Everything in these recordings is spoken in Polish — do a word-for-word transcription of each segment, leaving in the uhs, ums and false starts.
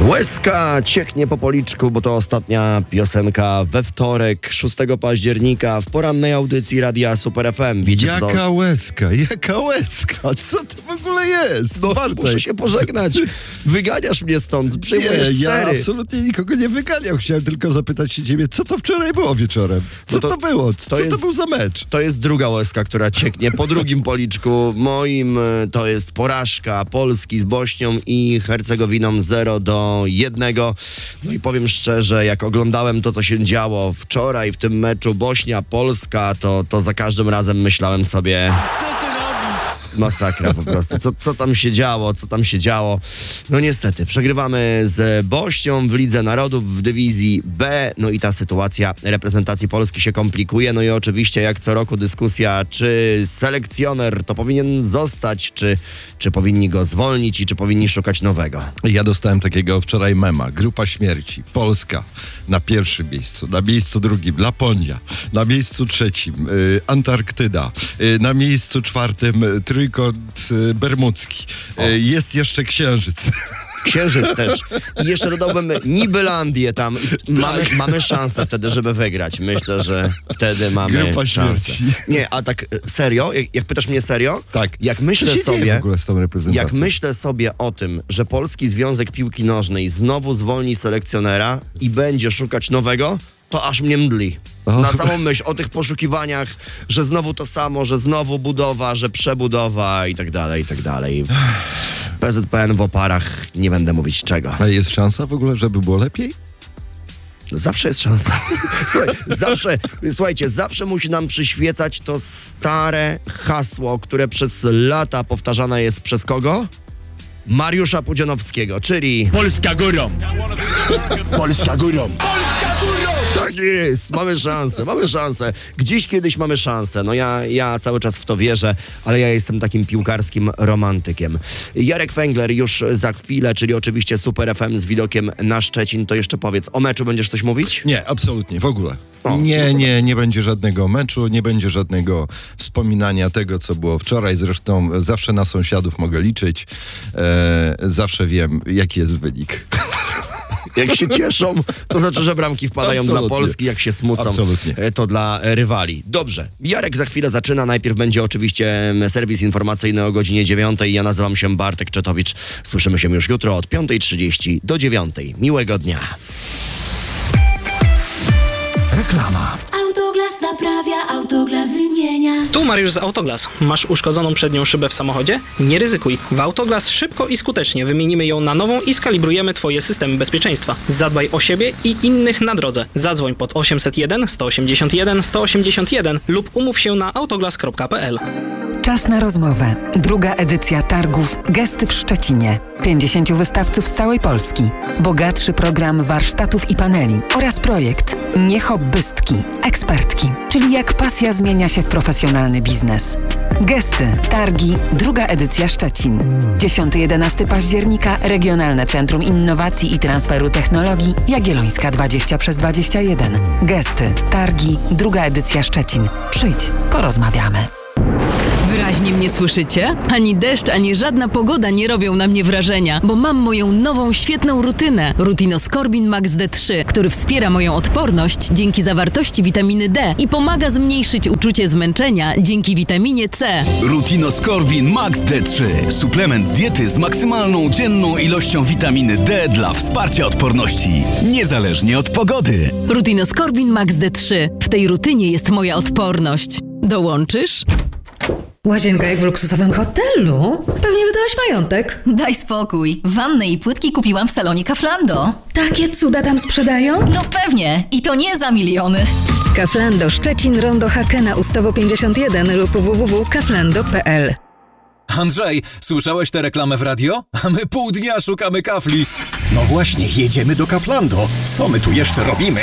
Łezka ciechnie po policzku, bo to ostatnia piosenka we wtorek, szóstego października w porannej audycji Radia Super F M. Wiecie, jaka co to... łezka, jaka łezka, co to w ogóle jest? No, muszę się pożegnać. Wyganiasz mnie stąd, przyjmujesz Nie, ja stery. absolutnie nikogo nie wyganiał. Chciałem tylko zapytać się ciebie, co to wczoraj było wieczorem? Co No to, to- to było? Co to to, jest- był za mecz? To jest druga łezka, która cieknie po drugim policzku. Moim y, to jest porażka Polski z Bośnią i Hercegowiną zero do jednego. No i powiem szczerze, jak oglądałem to, co się działo wczoraj w tym meczu Bośnia-Polska, to, to za każdym razem myślałem sobie... Co ty robisz? Masakra po prostu. Co, co tam się działo, co tam się działo? No niestety, przegrywamy z Bośnią w Lidze Narodów w dywizji B, no i ta sytuacja reprezentacji Polski się komplikuje, no i oczywiście jak co roku dyskusja, czy selekcjoner to powinien zostać, czy, czy powinni go zwolnić i czy powinni szukać nowego. Ja dostałem takiego wczoraj mema. Grupa śmierci. Polska na pierwszym miejscu, na miejscu drugim Laponia, na miejscu trzecim y, Antarktyda, y, na miejscu czwartym y, trójkąt y, bermudzki. Y, jest jeszcze Księżyc. Księżyc też. I jeszcze dodałbym Nibylandię tam. I mamy, mamy szansę wtedy, żeby wygrać. Myślę, że wtedy mamy Grupa szansę. śmierci. Nie, a tak serio, jak, jak pytasz mnie serio? Tak. Jak Co myślę się dzieje sobie... w ogóle z tą reprezentacją? Jak myślę sobie o tym, że Polski Związek Piłki Nożnej znowu zwolni selekcjonera i będzie szukać nowego, to aż mnie mdli. O. Na samą myśl o tych poszukiwaniach, że znowu to samo, że znowu budowa, że przebudowa i tak dalej, i tak dalej. P Z P N w oparach, nie będę mówić czego. A jest szansa w ogóle, żeby było lepiej? Zawsze jest szansa. Słuchaj, zawsze, słuchajcie, zawsze musi nam przyświecać to stare hasło, które przez lata powtarzane jest przez kogo? Mariusza Pudzianowskiego, czyli... Polska górą! Polska górą! Tak jest, mamy szansę, mamy szansę. Gdzieś kiedyś mamy szansę. No ja, ja cały czas w to wierzę, ale ja jestem takim piłkarskim romantykiem. Jarek Węgler już za chwilę, czyli oczywiście Super F M z widokiem na Szczecin. To jeszcze powiedz, o meczu będziesz coś mówić? Nie, absolutnie, w ogóle. O. Nie, nie, nie będzie żadnego meczu, nie będzie żadnego wspominania tego, co było wczoraj. Zresztą zawsze na sąsiadów mogę liczyć. E, zawsze wiem, jaki jest wynik. Jak się cieszą, to znaczy, że bramki wpadają Absolutnie. dla Polski, jak się smucą, Absolutnie. e, to dla e, rywali. Dobrze, Jarek za chwilę zaczyna, najpierw będzie oczywiście em, serwis informacyjny o godzinie dziewiątej. Ja nazywam się Bartek Czetowicz. Słyszymy się już jutro od piątej trzydzieści do dziewiątej. Miłego dnia. Reklama. Autoglas naprawia, Autoglas wymienia. Tu Mariusz z Autoglas. Masz uszkodzoną przednią szybę w samochodzie? Nie ryzykuj. W Autoglas szybko i skutecznie wymienimy ją na nową i skalibrujemy Twoje systemy bezpieczeństwa. Zadbaj o siebie i innych na drodze. Zadzwoń pod osiemset jeden, sto osiemdziesiąt jeden, sto osiemdziesiąt jeden lub umów się na autoglas kropka p l. Czas na rozmowę. Druga edycja targów Gesty w Szczecinie. pięćdziesięciu wystawców z całej Polski. Bogatszy program warsztatów i paneli oraz projekt Nie hobbystki, ekspertki, czyli jak pasja zmienia się w profesjonalny biznes. Gesty, targi, druga edycja Szczecin. dziesiątego do jedenastego października Regionalne Centrum Innowacji i Transferu Technologii Jagiellońska dwadzieścia przez dwadzieścia jeden. Gesty, targi, druga edycja Szczecin. Przyjdź, porozmawiamy. Wyraźnie mnie słyszycie? Ani deszcz, ani żadna pogoda nie robią na mnie wrażenia, bo mam moją nową, świetną rutynę. Rutinoskorbin Max D trzy, który wspiera moją odporność dzięki zawartości witaminy D i pomaga zmniejszyć uczucie zmęczenia dzięki witaminie C. Rutinoskorbin Max D trzy. Suplement diety z maksymalną dzienną ilością witaminy D dla wsparcia odporności, niezależnie od pogody. Rutinoskorbin Max D trzy. W tej rutynie jest moja odporność. Dołączysz? Łazienka jak w luksusowym hotelu? Pewnie wydałaś majątek. Daj spokój. Wannę i płytki kupiłam w salonie Kauflando. Takie cuda tam sprzedają? No pewnie. I to nie za miliony. Kauflando Szczecin, Rondo Hakena, Ustawo pięćdziesiąt jeden lub w w w kropka kauflando kropka p l. Andrzej, słyszałeś tę reklamę w radio? A my pół dnia szukamy kafli. No właśnie, jedziemy do Kauflando. Co my tu jeszcze robimy?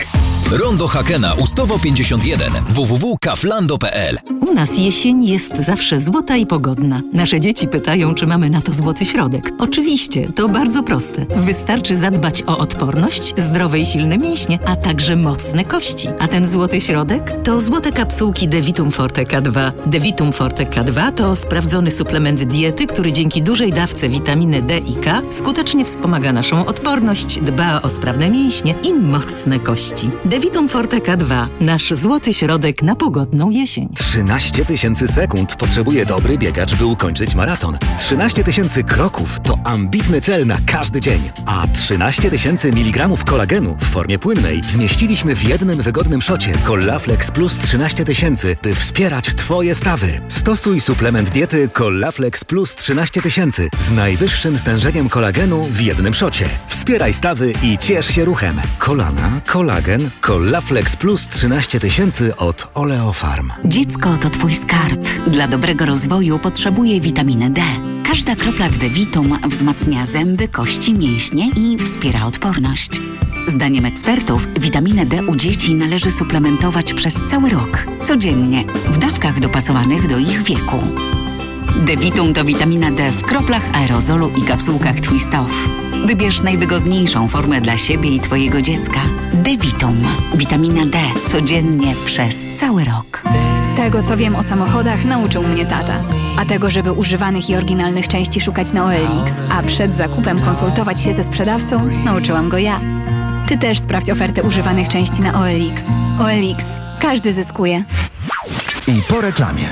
Rondo Hakena Ustowo pięćdziesiąt jeden. w w w kropka kaflando kropka p l. U nas jesień jest zawsze złota i pogodna. Nasze dzieci pytają, czy mamy na to złoty środek. Oczywiście, to bardzo proste. Wystarczy zadbać o odporność, zdrowe i silne mięśnie, a także mocne kości. A ten złoty środek to złote kapsułki Devitum Forte K dwa. Devitum Forte K dwa to sprawdzony suplement diety, który dzięki dużej dawce witaminy D i K skutecznie wspomaga naszą odporność, dba o sprawne mięśnie i mocne kości. Devitum Forte K dwa. Nasz złoty środek na pogodną jesień. trzynaście tysięcy sekund potrzebuje dobry biegacz, by ukończyć maraton. trzynaście tysięcy kroków to ambitny cel na każdy dzień. A trzynaście tysięcy miligramów kolagenu w formie płynnej zmieściliśmy w jednym wygodnym szocie Collaflex Plus trzynaście tysięcy, by wspierać Twoje stawy. Stosuj suplement diety Collaflex Plus trzynaście tysięcy z najwyższym stężeniem kolagenu w jednym szocie. Wspieraj stawy i ciesz się ruchem. Kolana, kolagen, Collaflex Plus trzynaście tysięcy od Oleofarm. Dziecko to Twój skarb. Dla dobrego rozwoju potrzebuje witaminy D. Każda kropla w Devitum wzmacnia zęby, kości, mięśnie i wspiera odporność. Zdaniem ekspertów witaminę D u dzieci należy suplementować przez cały rok, codziennie, w dawkach dopasowanych do ich wieku. Devitum to witamina D w kroplach aerozolu i kapsułkach Twist Off. Wybierz najwygodniejszą formę dla siebie i Twojego dziecka. Devitum. Witamina D codziennie przez cały rok. Tego, co wiem o samochodach, nauczył mnie tata. A tego, żeby używanych i oryginalnych części szukać na O L X, a przed zakupem konsultować się ze sprzedawcą, nauczyłam go ja. Ty też sprawdź ofertę używanych części na O L X. O L X. Każdy zyskuje. I po reklamie.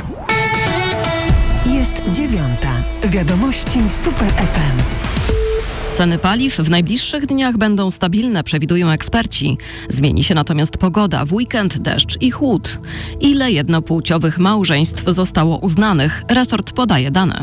Jest dziewiąta. Wiadomości Super F M. Ceny paliw w najbliższych dniach będą stabilne, przewidują eksperci. Zmieni się natomiast pogoda, w weekend deszcz i chłód. Ile jednopłciowych małżeństw zostało uznanych? Resort podaje dane.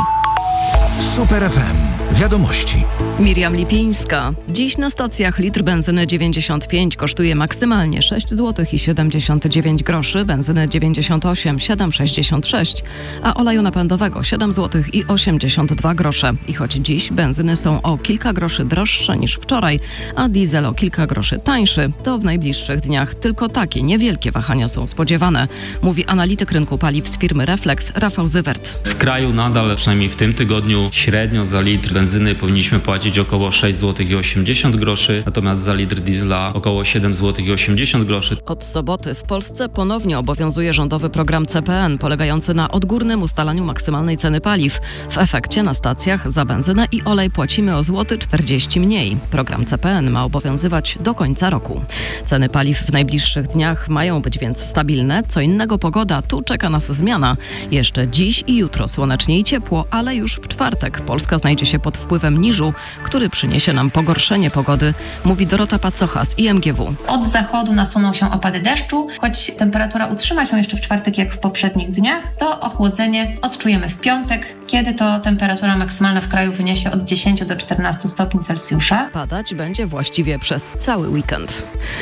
Super F M. Wiadomości. Miriam Lipińska. Dziś na stacjach litr benzyny dziewięćdziesiąt pięć kosztuje maksymalnie sześć złotych i siedemdziesiąt dziewięć groszy, benzyny dziewięćdziesiąt osiem, siedem sześćdziesiąt sześć, a oleju napędowego siedem złotych i osiemdziesiąt dwa grosze. I choć dziś benzyny są o kilka groszy droższe niż wczoraj, a diesel o kilka groszy tańszy, to w najbliższych dniach tylko takie niewielkie wahania są spodziewane, mówi analityk rynku paliw z firmy Reflex Rafał Zywert. W kraju nadal, przynajmniej w tym tygodniu, średnio za litr benzyny powinniśmy płacić około sześć złotych i osiemdziesiąt groszy, natomiast za litr diesla około siedem złotych i osiemdziesiąt groszy. Od soboty w Polsce ponownie obowiązuje rządowy program C P N, polegający na odgórnym ustalaniu maksymalnej ceny paliw. W efekcie na stacjach za benzynę i olej płacimy o złoty czterdzieści mniej. Program C P N ma obowiązywać do końca roku. Ceny paliw w najbliższych dniach mają być więc stabilne. Co innego pogoda, tu czeka nas zmiana. Jeszcze dziś i jutro słonecznie i ciepło, ale już w czwartek Polska znajdzie się pod wpływem niżu, który przyniesie nam pogorszenie pogody, mówi Dorota Pacocha z I M G W. Od zachodu nasuną się opady deszczu, choć temperatura utrzyma się jeszcze w czwartek jak w poprzednich dniach, to ochłodzenie odczujemy w piątek, kiedy to temperatura maksymalna w kraju wyniesie od dziesięciu do czternastu stopni Celsjusza. Padać będzie właściwie przez cały weekend.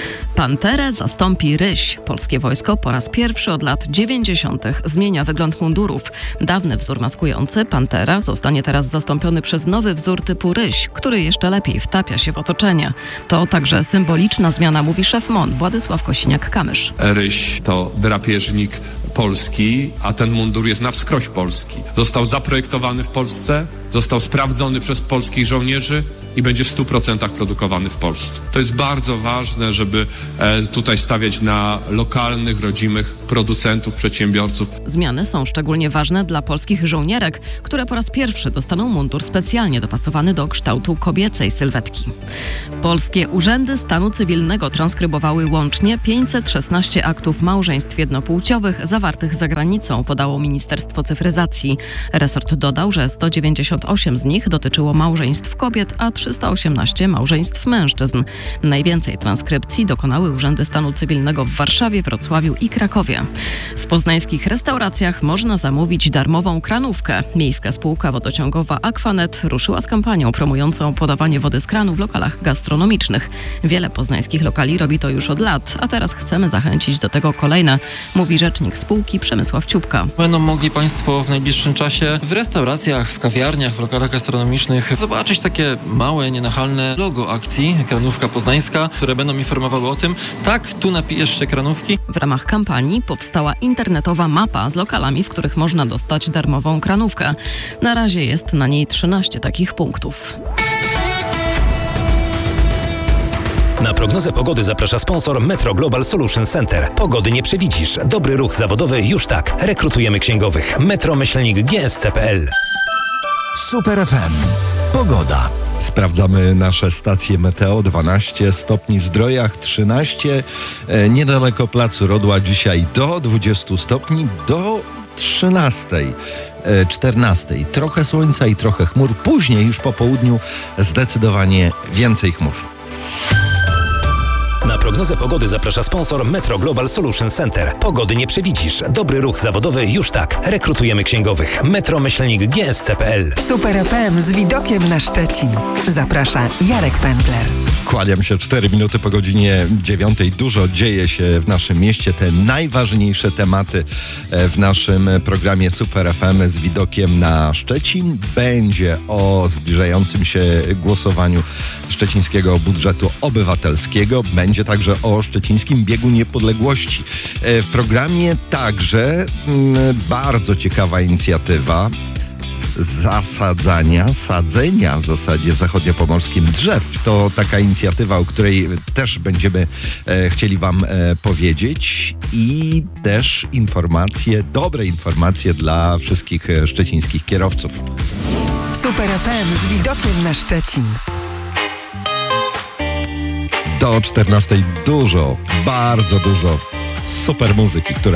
Panterę zastąpi ryś. Polskie wojsko po raz pierwszy od lat dziewięćdziesiątych zmienia wygląd mundurów. Dawny wzór maskujący, Pantera, zostanie teraz zastąpiony przez nowy wzór typu ryś, który jeszcze lepiej wtapia się w otoczenie. To także symboliczna zmiana, mówi szef M O N Władysław Kosiniak-Kamysz. Ryś to drapieżnik polski, a ten mundur jest na wskroś Polski. Został zaprojektowany w Polsce, został sprawdzony przez polskich żołnierzy i będzie w stu procentach produkowany w Polsce. To jest bardzo ważne, żeby e, tutaj stawiać na lokalnych, rodzimych producentów, przedsiębiorców. Zmiany są szczególnie ważne dla polskich żołnierek, które po raz pierwszy dostaną mundur specjalnie dopasowany do kształtu kobiecej sylwetki. Polskie urzędy stanu cywilnego transkrybowały łącznie pięćset szesnaście aktów małżeństw jednopłciowych zawartych za granicą, podało Ministerstwo Cyfryzacji. Resort dodał, że sto dziewięćdziesiąt osiem z nich dotyczyło małżeństw kobiet, a trzysta osiemnaście małżeństw mężczyzn. Najwięcej transkrypcji dokonały urzędy stanu cywilnego w Warszawie, Wrocławiu i Krakowie. W poznańskich restauracjach można zamówić darmową kranówkę. Miejska spółka wodociągowa Aquanet ruszyła z kampanią promującą podawanie wody z kranu w lokalach gastronomicznych. Wiele poznańskich lokali robi to już od lat, a teraz chcemy zachęcić do tego kolejne, mówi rzecznik spółki Przemysław Ciupka. Będą mogli Państwo w najbliższym czasie w restauracjach, w kawiarniach, w lokalach gastronomicznych zobaczyć takie małe małe, nienachalne logo akcji, ekranówka poznańska, które będą informowały o tym, tak, tu napijesz się kranówki. W ramach kampanii powstała internetowa mapa z lokalami, w których można dostać darmową kranówkę. Na razie jest na niej trzynaście takich punktów. Na prognozę pogody zaprasza sponsor Metro Global Solution Center. Pogody nie przewidzisz. Dobry ruch zawodowy już tak. Rekrutujemy księgowych. Metro Myślnik G S C kropka p l. Super F M. Pogoda. Sprawdzamy nasze stacje meteo. dwanaście stopni w Zdrojach, trzynaście e, niedaleko Placu Rodła. Dzisiaj do dwudziestu stopni, do trzynastej. czternastej. Trochę słońca i trochę chmur. Później już po południu zdecydowanie więcej chmur. Na prognozę pogody zaprasza sponsor Metro Global Solution Center. Pogody nie przewidzisz. Dobry ruch zawodowy już tak. Rekrutujemy księgowych. Metro Myślnik G S C kropka p l. Super F M z widokiem na Szczecin. Zaprasza Jarek Pętler. Kłaniam się, cztery minuty po godzinie dziewiątej. Dużo dzieje się w naszym mieście. Te najważniejsze tematy w naszym programie Super F M z widokiem na Szczecin. Będzie o zbliżającym się głosowaniu szczecińskiego budżetu obywatelskiego. Będzie także o szczecińskim biegu niepodległości. W programie także bardzo ciekawa inicjatywa zasadzania, sadzenia w zasadzie w zachodniopomorskim drzew. To taka inicjatywa, o której też będziemy e, chcieli wam e, powiedzieć i też informacje, dobre informacje dla wszystkich e, szczecińskich kierowców. Super F M z widokiem na Szczecin. Do czternastej dużo, bardzo dużo super muzyki, która